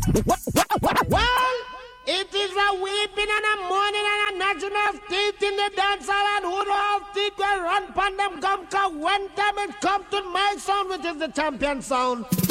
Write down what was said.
Well, it is a weeping and a mourning and a gnashing of teeth in the dance hall, and who don't have teeth will run pon them come, cause when time it come to my sound, which is the champion sound.